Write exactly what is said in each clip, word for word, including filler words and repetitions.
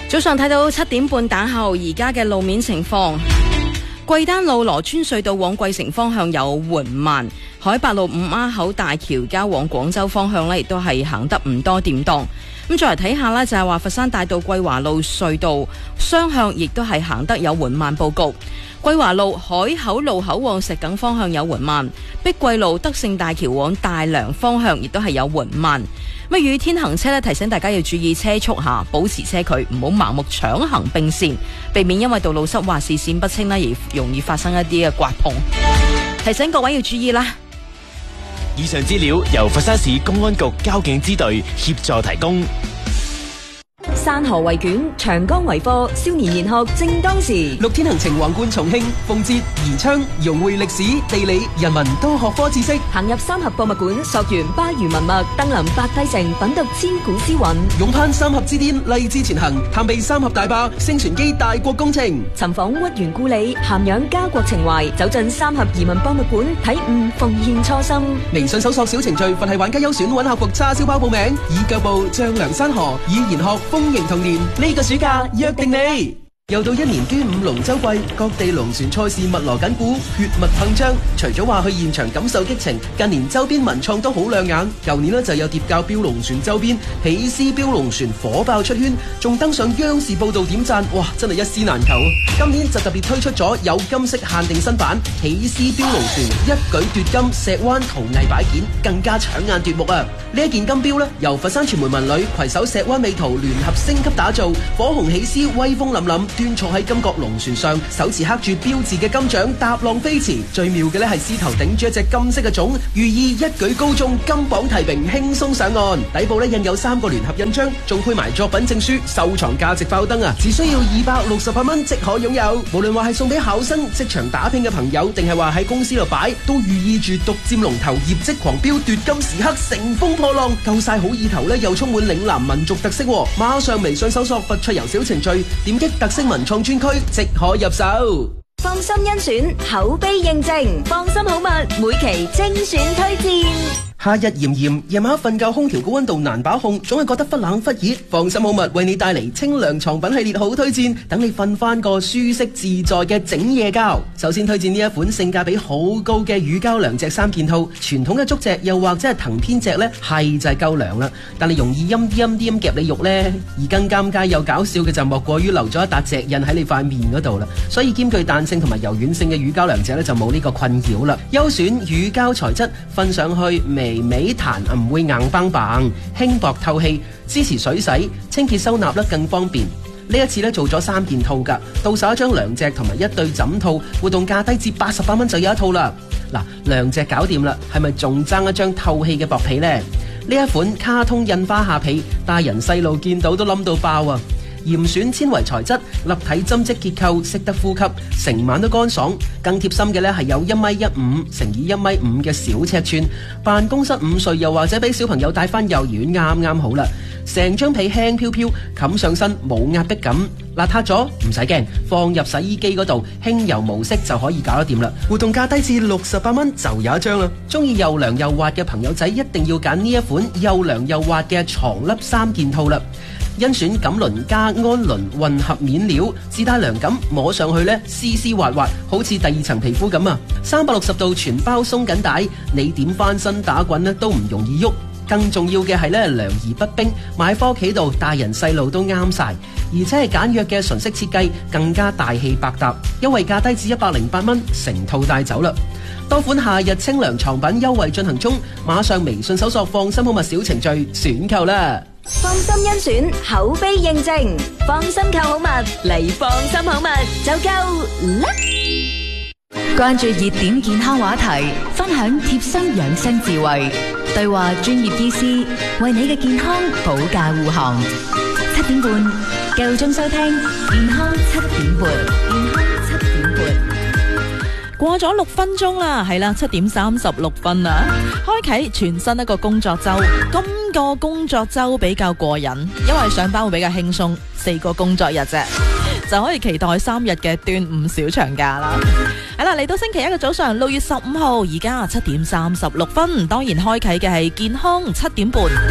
早上睇到七點半打後，而家嘅路面情況，貴丹路羅村隧道往貴城方向有緩慢，海八路五孖口大橋交往廣州方向呢亦都係行得唔多點當。咁再嚟睇下呢，就係話佛山大道桂華路隧道雙向亦都係行得有緩慢報告。桂華路海口路口往石硤方向有緩慢，碧桂路德勝大橋往大良方向亦都係有緩慢。咁雨天行車咧，提醒大家要注意車速下，保持車距，唔好盲目搶行並線，避免因為道路濕滑視線不清啦，而容易發生一啲嘅刮碰。提醒各位要注意啦。 以上資料由佛山市公安局交警支隊協助提供。 山河為卷，長江為課，少年研學正當時。 六天行程橫貫重慶、奉節、宜昌，融匯歷史、地理、人文多學科知識。 行入三峽博物館，溯源巴渝文脈，登臨八帝城，品讀千古詩韻。 勇攀三峽之巔，勵志前行，探秘三峽大壩、星船機大國工程。 尋訪屈原故里，涵養家國情懷，走進三峽移民博物館，體悟奉獻初心。 微信搜索小程序，佛系玩家優選揾客服叉燒包報名，以腳步丈量山河，以研學豐盈童年。呢個暑假約定你。又到一年端午龍舟季，各地龍船賽事密鑼緊鼓，血脈噴張。除咗話去現場感受激情，近年周邊文創都好亮眼。舊年呢就有疊教標龍船周邊，喜獅標龍船火爆出圈，仲登上央視報道點讚，哇！真係一絲難求。今年就特別推出咗有金色限定新版喜獅標龍船，一舉奪金石灣陶藝擺件，更加搶眼奪目啊！呢一件金標呢，由佛山傳媒文旅攜手石灣美圖聯合升級打造，火紅喜獅威風凜凜。端坐喺金角龍船上，手持刻住標誌嘅金獎踏浪飛馳。最妙嘅咧係獅頭頂住一隻金色嘅種，寓意一舉高中，金榜題名，輕鬆上岸。底部咧印有三個聯合印章，仲配埋作品證書，收藏價值爆燈啊！只需要二百六十八蚊即可擁有。無論話係送俾考生、職場打拼嘅朋友，定係話喺公司度擺，都寓意住獨佔龍頭、業績狂飆、奪金時刻、乘風破浪，夠晒好意頭咧，又充滿嶺南民族特色。馬上微信搜索佛出遊小程序，點擊特色文創專區即可入手。 放心甄選，口碑認證，放心好物，每期精選推薦。 夏日炎炎，夜晚瞓覺空調嘅溫度難把控，總係覺得忽冷忽熱。放心好物為你帶嚟清涼床品系列好推薦，等你瞓翻個舒適自在嘅整夜覺。首先推薦呢一款性價比好高嘅乳膠涼席三件套，傳統嘅竹席又或者係藤編席呢，係就係夠涼啦，但係容易陰啲陰啲咁夾你肉呢。而更尷尬又搞笑嘅就莫過於留咗一笪席印喺你塊面嗰度啦，所以兼具彈性同埋柔軟性嘅乳膠涼席呢，就冇呢個困擾啦。優選乳膠材質，瞓上去微微彈唔會硬邦邦，輕薄透氣，支持水洗、清潔收納得更方便。呢一次咧做咗三件套㗎，到手一張涼席同埋一對枕套，活動價低至八十八蚊就有一套啦。嗱，涼席搞掂啦，係咪仲爭一張透氣嘅薄被呢？呢一款卡通印花下被，大人細路見到都冧到爆啊！嚴選纖維材質，立體針織結構，識得呼吸，成晚都乾爽。更貼心嘅呢係有一米一五乘以一米五嘅小尺寸，辦公室午睡又或者俾小朋友帶翻幼兒園啱啱好啦。成張被輕飄飄，冚上身冇壓迫感，邋遢咗唔使驚，放入洗衣機嗰度輕柔模式就可以搞得掂啦。活動價低至六十八蚊就有一張啦。中意又涼又滑嘅朋友仔一定要揀呢一款又涼又滑嘅床笠三件套啦。甄選錦綸加安綸混合面料，自帶涼感，摸上去呢絲絲滑滑，好似第二層皮膚咁啊！三百六十度全包鬆緊帶，你點翻身打滾呢都唔容易喐。更重要嘅係呢涼而不冰，買返屋企度大人細路都啱晒，而且係簡約嘅純色設計，更加大氣百搭，優惠價低至一百零八蚊，成套帶走啦！多款夏日清涼床品優惠進行中，馬上微信搜索放心好物小程序選購啦！ 放心甄選，口碑認證，放心購好物嚟放心好物就夠啦！ 關注熱點健康話題，分享貼身養生智慧，對話專業醫師，為你嘅健康保駕護航。七點半，夠鐘收聽健康七點半，健康七點半。 過咗六分鐘啦，係啦，七點三十六分啦，開啟全新一個工作周。今個工作周比較過癮，因為上班會比較輕鬆，四個工作日啫，就可以期待三日嘅端午小長假啦。係啦，嚟到星期一嘅早上，六月十五號，而家七點三十六分，當然開啟嘅係健康七點半。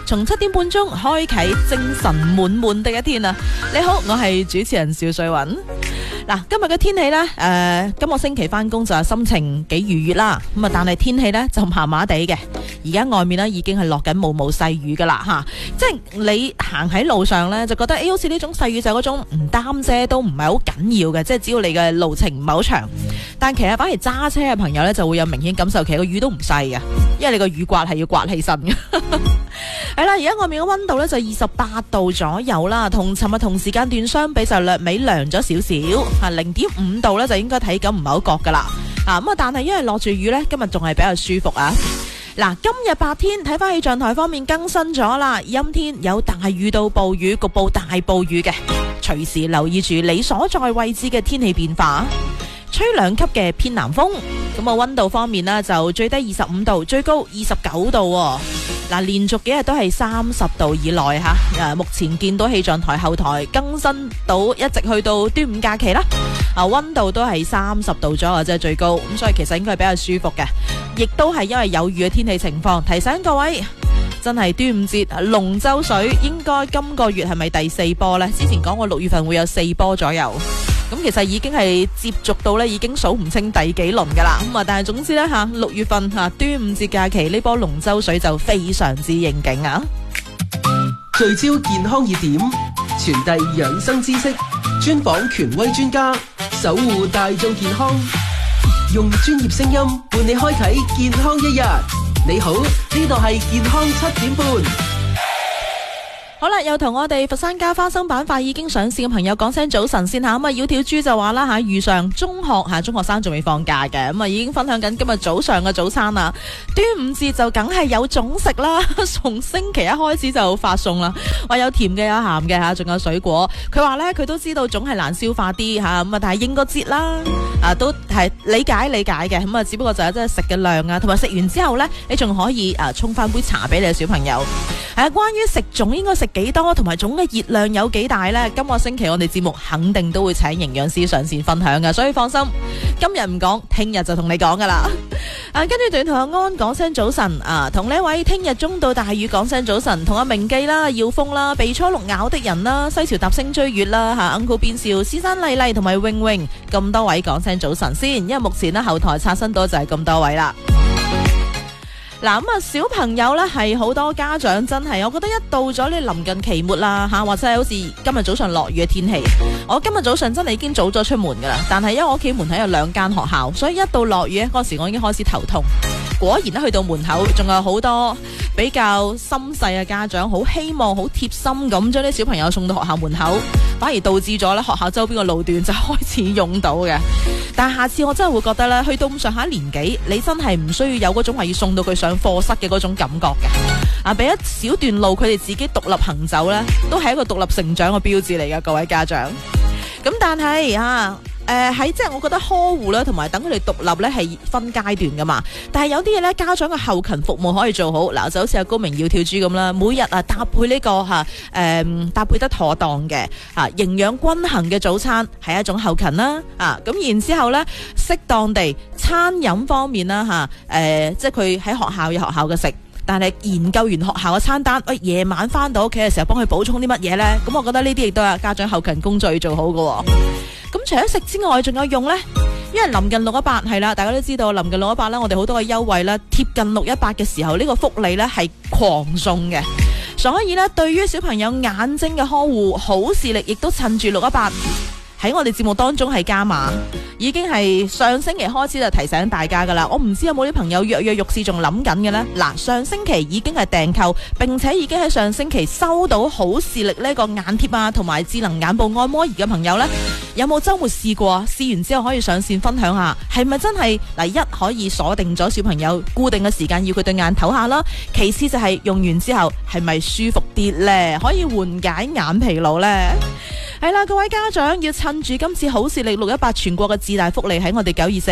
從七點半鐘開啟精神滿滿的一天啊！你好，我係主持人邵瑞雲。嗱，今日嘅天氣呢，誒、呃，今個星期翻工就係心情幾愉悅啦。咁啊，但係天氣呢就麻麻地嘅。而家外面呢已經係落緊毛毛細雨噶啦吓，即係你行喺路上呢，就覺得誒、欸，好似呢種細雨就係嗰種唔擔遮都唔係好緊要嘅，即係只要你嘅路程唔係好長。但其實反而揸車嘅朋友呢，就會有明顯感受，其實個雨都唔細嘅，因為你個雨刮係要刮起身嘅。係啦，而家外面嘅溫度呢，就二十八度左右啦，同尋日同時間段相比就略微涼咗少少，吓零點五度呢，就應該體感唔係好覺噶啦。啊咁啊，但係因為落住雨呢，今日仲係比較舒服啊。嗱，今日白天睇翻氣象台方面更新咗啦，陰天有大雨到暴雨，局部大暴雨嘅，隨時留意住你所在位置嘅天氣變化。吹兩級嘅偏南風，咁啊溫度方面呢，就最低二十五度，最高二十九度。嗱，連續幾日都係三十度以內吓。誒，目前見到氣象台後台更新到一直去到端午假期啦。啊，溫度都係三十度左右，即係最高，咁所以其實應該係比較舒服嘅。亦都係因為有雨嘅天氣情況，提醒各位真係端午節龍舟水應該今個月係咪第四波呢？之前講過六月份會有四波左右。咁其實已經係接續到咧，已經數唔清第幾輪噶啦。咁啊，但係總之咧吓，六月份吓端午節假期呢波龍舟水就非常之應景啊！ 聚焦健康熱點，傳遞養生知識，專訪權威專家，守護大眾健康，用專業聲音伴你開啟健康一日。你好，呢度係健康七點半。 好啦，又同我哋佛山家花生板塊已經上市嘅朋友講聲早晨先吓。咁啊，窈窕豬就話啦吓，遇上中學吓，中學生仲未放假嘅，咁啊已經分享緊今日早上嘅早餐啦。端午節就梗係有粽食啦，從星期一開始就發送啦。話有甜嘅，有鹹嘅吓，仲有水果。佢話咧，佢都知道粽係難消化啲吓，咁啊但係應個節啦，啊都係理解理解嘅。咁啊只不過就係真係食嘅量啊，同埋食完之後咧，你仲可以啊沖翻杯茶俾你嘅小朋友。係啊，關於食粽應該食幾多同埋粽嘅熱量有幾大呢？今個星期我哋節目肯定都會請營養師上線分享㗎，所以放心，今日唔講，聽日就同你講噶啦。啊，跟住同阿安講聲早晨啊，同呢位聽日中到大雨講聲早晨，同阿明記啦、耀峰啦、被初六咬的人啦、西樵搭星追月啦、吓 Uncle 變笑、先生麗麗同埋穎穎咁多位講聲早晨先，因為目前呢後台刷新到就係咁多位啦。嗱咁啊，小朋友呢係好多家長真係，我覺得一到咗呢臨近期末啦吓，或者係好似今日早上落雨嘅天氣，我今日早上真係已經早咗出門噶啦。但係因為我屋企門口有兩間學校，所以一到落雨嗰時我已經開始頭痛。果然呢去到門口，仲有好多比較心細嘅家長，好希望好貼心咁將啲小朋友送到學校門口，反而導致咗呢學校周邊嘅路段就開始擁到嘅。但係下次我真係會覺得呢，去到咁上下年紀，你真係唔需要有嗰種話要送到佢上課室嘅嗰種感覺嘅。啊，俾一小段路佢哋自己獨立行走呢，都係一個獨立成長嘅標誌嚟嘅，各位家長。咁但係啊。誒、呃，喺即係我覺得呵護啦，同埋等佢哋獨立咧係分階段噶嘛。但係有啲嘢咧，家長嘅後勤服務可以做好。嗱，就好似阿高明窈窕豬咁啦，每日啊搭配呢、這個吓誒、呃、搭配得妥當嘅啊營養均衡嘅早餐係一種後勤啦。啊，咁然之後咧適當地餐飲方面啦吓，誒、呃、即係佢喺學校有學校嘅食。但係研究完學校嘅餐單，喂，夜晚翻到屋企嘅時候幫佢補充啲乜嘢呢？咁我覺得呢啲亦都係家長後勤工作要做好嘅。咁除咗食之外，仲有用呢？因為臨近六一八係啦，大家都知道臨近六一八呢，我哋好多嘅優惠啦，貼近六一八嘅時候，呢、呢個福利呢係狂送嘅。所以呢，對於小朋友眼睛嘅呵護，好視力亦都趁住六一八。喺我哋節目當中係加碼，已經係上星期開始就提醒大家噶啦。我唔知有冇啲朋友躍躍欲試仲諗緊嘅呢？嗱，上星期已經係訂購，並且已經喺上星期收到好視力呢個眼貼啊，同埋智能眼部按摩儀嘅朋友呢，有冇周末試過？試完之後可以上線分享下，係咪真係嗱？一可以鎖定咗小朋友固定嘅時間要佢對眼唞下啦，其次就係用完之後係咪舒服啲呢？可以緩解眼疲勞呢？係啦，各位家長要趁住今次好視力六一八全國嘅至大福利喺我哋九二四大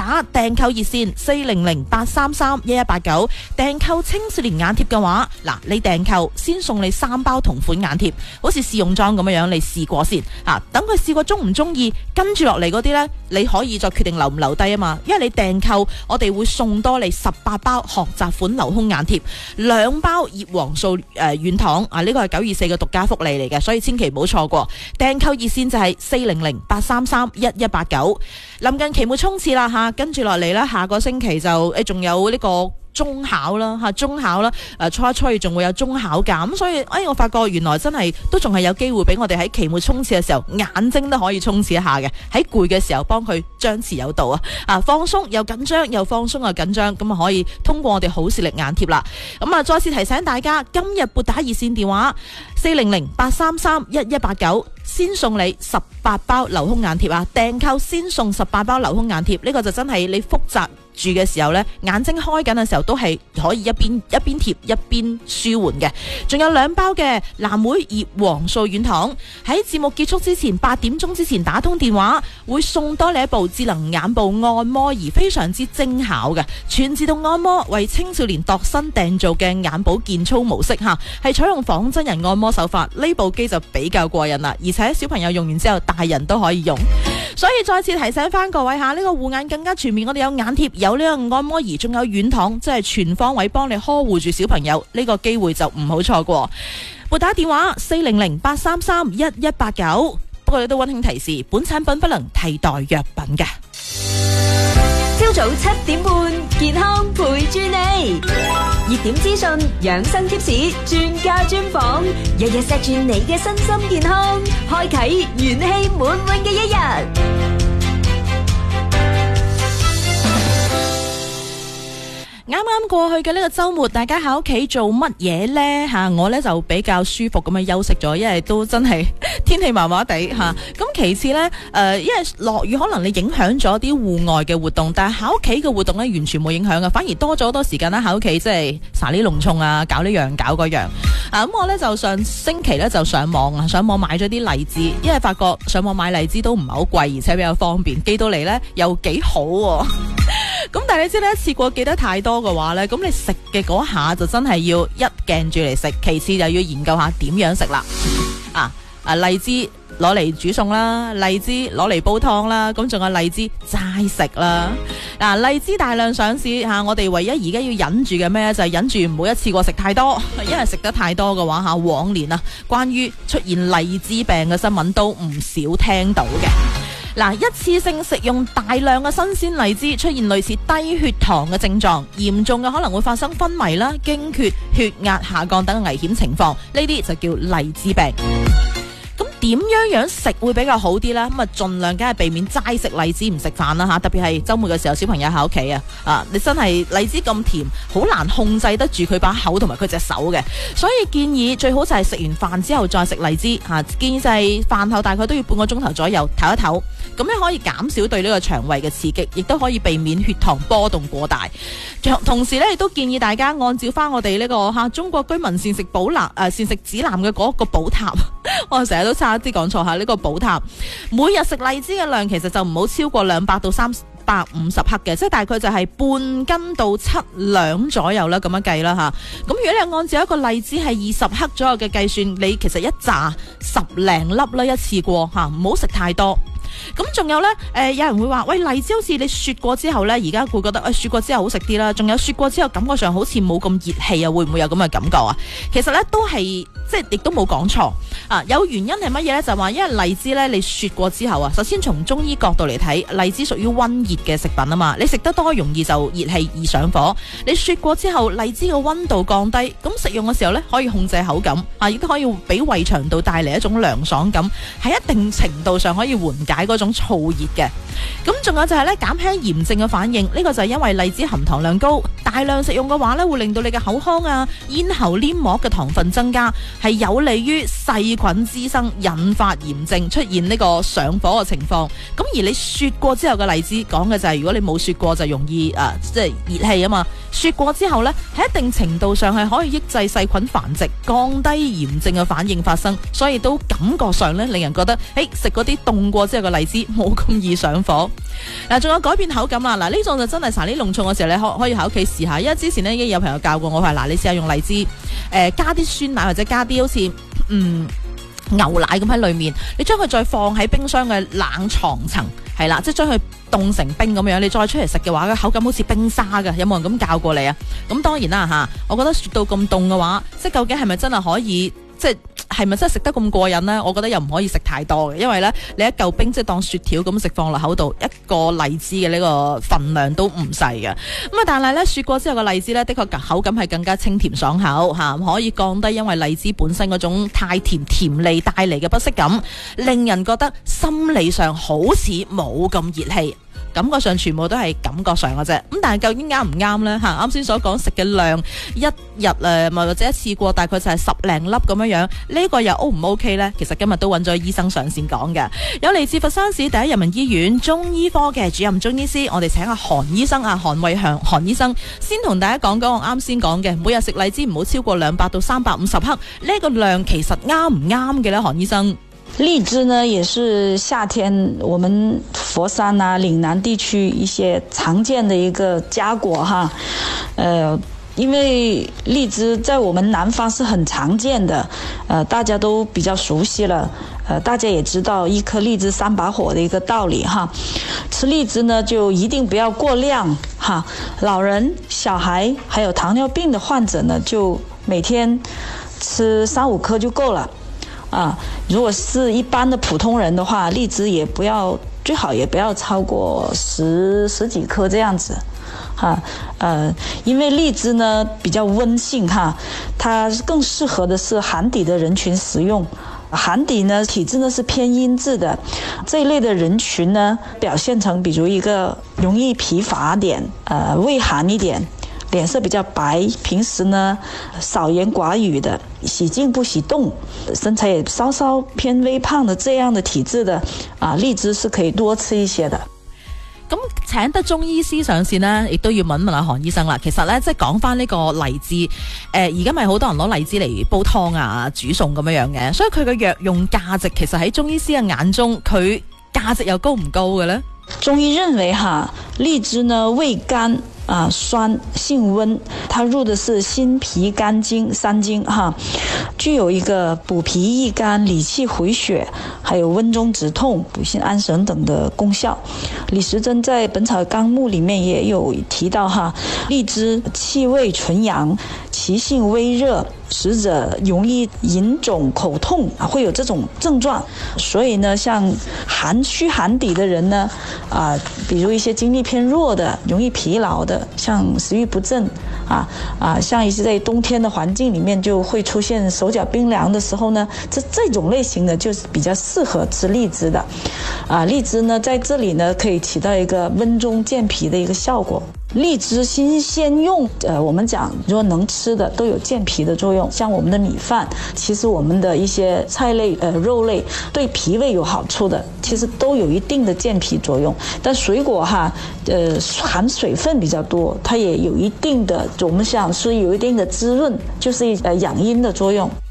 打訂購熱線四零零八三三一一八九，訂購青少年眼貼嘅話，嗱，你訂購先送你三包同款眼貼，好似試用裝咁樣樣，你試過先啊，等佢試過中唔中意，跟住落嚟嗰啲呢，你可以再決定留唔留低啊嘛。因為你訂購，我哋會送多你十八包學習款留空眼貼，兩包葉黃素誒軟糖啊，呢個係九二四嘅獨家福利嚟嘅，所以千祈唔好錯過。訂購熱線就係四零零八三三一一八九。臨近期末衝刺啦吓，跟住落嚟呢，下個星期就誒仲有呢個中考啦吓，中考啦，誒初一初二仲會有中考㗎，咁所以誒、哎、我發覺原來真係都仲係有機會俾我哋喺期末衝刺嘅時候，眼睛都可以衝刺一下嘅，喺攰嘅時候幫佢張弛有度啊，啊放鬆又緊張，又放鬆又緊張，咁啊可以通過我哋好視力眼貼啦。咁啊再次提醒大家，今日撥打熱線電話四零零八三三一一八九，先送你十八包留空眼貼啊！訂購先送十八包留空眼貼，呢、這個就真係你複雜住嘅時候呢，眼睛開緊嘅時候都係可以一邊一邊貼一邊舒緩嘅。仲有兩包嘅藍莓葉黃素軟糖，喺節目結束之前八點鐘之前打通電話，會送多你一部智能眼部按摩儀，非常之精巧嘅全自動按摩，為青少年度身訂造嘅眼保健操模式吓，係採用仿真人按摩手法，呢部機就比較過癮啦，而且小朋友用完之後，大人都可以用。所以再次提醒翻各位吓，呢、這個護眼更加全面，我哋有眼貼，有呢個按摩儀，仲有軟糖，即係全方位幫你呵護住小朋友，呢、這個機會就唔好錯過。撥打電話四零零八三三一一八九。不過你都溫馨提示，本產品不能替代藥品嘅。 朝早七點半，健康陪住你，熱點資訊、養生貼士、專家專訪，日日錫住你嘅身心健康，開啟元氣滿滿嘅一日。 啱啱過去嘅呢個周末，大家喺屋企做乜嘢呢？吓，我呢就比較舒服咁樣休息咗，因為都真係天氣麻麻地吓。咁其次呢，誒、呃，因為落雨可能你影響咗啲戶外嘅活動，但係喺屋企嘅活動呢，完全冇影響嘅，反而多咗好多時間啦喺屋企，即係撒啲龍蟲啊，搞呢樣搞嗰樣。啊，咁我呢就上星期呢就上網啊，上網買咗啲荔枝，因為發覺上網買荔枝都唔係好貴，而且比較方便，寄到嚟呢又幾好喎。咁但係你知咧，一次過記得太多嘅話呢，咁你食嘅嗰下就真係要一鏡住嚟食，其次就要研究下點樣食啦。啊啊，荔枝攞嚟煮餸啦，荔枝攞嚟煲湯啦，咁仲有荔枝齋食啦。嗱、啊，荔枝大量上市吓、啊，我哋唯一而家要忍住嘅咩就係、是、忍住唔好一次過食太多，因為食得太多嘅話吓、啊，往年啊關於出現荔枝病嘅新聞都唔少聽到嘅。嗱，一次性食用大量嘅新鮮荔枝，出現類似低血糖嘅症狀，嚴重嘅可能會發生昏迷啦、驚厥、血壓下降等嘅危險情況，呢啲就叫荔枝病。咁點樣樣食會比較好啲呢？咁啊，盡量梗係避免齋食荔枝唔食飯啦吓，特別係週末嘅時候，小朋友喺屋企啊，啊，你真係荔枝咁甜，好難控制得住佢把口同埋佢隻手嘅，所以建議最好就係食完飯之後再食荔枝吓，建議就係飯後大概都要半個鐘頭左右唞一唞。咁樣可以減少對呢個腸胃嘅刺激，亦都可以避免血糖波動過大。同時咧，亦都建議大家按照翻我哋呢、這個吓、啊、中國居民膳食寶納誒膳食指南嘅嗰個寶塔，我成日都差啲講錯下呢、這個寶塔。每日食荔枝嘅量其實就唔好超過兩百到三百五十克嘅，即係大概就係半斤到七兩左右啦，咁樣計啦吓。咁如果你按照一個荔枝係二十克左右嘅計算，你其實一紮十零粒啦，一次過吓，唔好食太多。咁仲有呢，誒、呃，有人會話喂，荔枝好似你雪過之後呢，而家會覺得誒、哎，雪過之後好食啲啦。仲有雪過之後，感覺上好似冇咁熱氣啊，會唔會有咁嘅感覺啊？其實呢，都係即係亦都冇講錯啊。有原因係乜嘢呢？就話因為荔枝呢，你雪過之後啊，首先從中醫角度嚟睇，荔枝屬於溫熱嘅食品啊嘛。你食得多容易就熱氣易上火。你雪過之後，荔枝嘅溫度降低，咁食用嘅時候呢，可以控制口感啊，亦都可以俾胃腸道帶嚟一種涼爽感，喺一定程度上可以緩解嗰種燥熱嘅。咁仲有就係咧，減輕炎症嘅反應，呢個就係因為荔枝含糖量高，大量食用嘅話咧，會令到你嘅口腔啊、咽喉黏膜嘅糖分增加，係有利於細菌滋生，引發炎症，出現呢個上火嘅情況。咁而你雪過之後嘅荔枝，講嘅就係如果你冇雪過就容易誒、呃，即係熱氣啊嘛。雪過之後呢，喺一定程度上係可以抑制細菌繁殖，降低炎症嘅反應發生，所以都感覺上呢，令人覺得誒食嗰啲凍過之後嘅嘅荔枝冇咁易上火。嗱，仲有改變口感啦。嗱，呢種就真係查啲弄重嘅時候，你可可以喺屋企試下。因為之前呢已經有朋友教過我，話嗱，你試下用荔枝，誒、呃、加啲酸奶或者加啲好似嗯牛奶咁喺裏面，你將佢再放喺冰箱嘅冷藏層，係啦，即係將佢凍成冰咁樣，你再出嚟食嘅話，個口感好似冰沙嘅。有冇人咁教過你啊？咁當然啦吓，我覺得雪到咁凍嘅話，即係究竟係咪真係可以？即係係咪真係食得咁過癮呢？我覺得又唔可以食太多嘅，因為呢，你一嚿冰即係當雪條咁食放落口度，一個荔枝嘅呢個份量都唔細嘅。咁啊，但係呢，雪過之後嘅荔枝呢，的確口感係更加清甜爽口吓，可以降低因為荔枝本身嗰種太甜甜膩帶嚟嘅不適感，令人覺得心理上好似冇咁熱氣。感覺上全部都係感覺上嘅啫，咁但係究竟啱唔啱呢？嚇，啱先所講食嘅量一日誒，或者一次過大概就係十零粒咁樣樣，呢、這個又 O 唔 OK 呢？其實今日都揾咗醫生上線講嘅，有嚟自佛山市第一人民醫院中醫科嘅主任中醫師，我哋請阿韓醫生啊，韓偉祥韓醫生先同大家講講我啱先講嘅，每日食荔枝唔好超過兩百到三百五十克，呢、這個量其實啱唔啱嘅呢？韓醫生。 荔枝呢，也是夏天我們佛山啊、嶺南地區一些常見的一個佳果哈。呃，因為荔枝在我們南方是很常見的，呃，大家都比較熟悉了。呃，大家也知道一顆荔枝三把火的一個道理哈。吃荔枝呢，就一定不要過量哈。老人、小孩還有糖尿病的患者呢，就每天吃三五顆就夠了。啊，如果是一般的普通人的話，荔枝也不要，最好也不要超過十十幾顆這樣子，哈、啊，呃，因為荔枝呢比較溫性哈，它更適合的是寒底的人群食用。寒底呢體質呢是偏陰質的，這一類的人群呢表現成比如一個容易疲乏點，呃，畏寒一點。臉色比較白，平時呢少言寡語的，喜靜不喜動，身材也稍稍偏微胖的這樣的體質的啊，荔枝是可以多吃一些的。 咁請得中醫師上線呢，亦都要問問阿韓醫生啦。其實呢，即係講翻呢個荔枝，誒而家咪好多人攞荔枝嚟煲湯啊、煮餸咁樣樣嘅，所以佢嘅藥用價值其實喺中醫師嘅眼中，佢價值又高唔高嘅呢？ 中醫認為哈，荔枝呢味甘。啊，酸性溫，它入的是心脾肝經三經哈，具有一個補脾益肝、理氣回血，還有溫中止痛、補心安神等的功效。李時珍在《本草綱目》裏面也有提到哈，荔枝氣味純陽，其性微熱，食者容易飲腫、口痛，會有這種症狀。所以呢，像寒虛寒底的人呢，啊，比如一些精力偏弱的、容易疲勞的。像食欲不振啊啊，像一些在冬天的環境裏面就會出現手腳冰涼的時候呢，這這種類型的就是比較適合吃荔枝的啊。荔枝呢在這裏呢可以起到一個溫中健脾的一個效果。荔枝新鮮用，呃，我們講如果能吃的都有健脾的作用，像我們的米飯，其實我們的一些菜類、呃肉類對脾胃有好處的，其實都有一定的健脾作用。但水果哈，呃，含水分比較多，它也有一定的，我們想是有一定的滋潤，就是呃養陰的作用。